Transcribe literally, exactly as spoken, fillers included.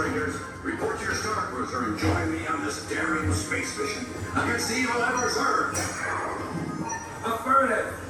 strangers. Report to your star cruiser and join me on this daring space mission against the evil Emperor Zurg. Affirmative.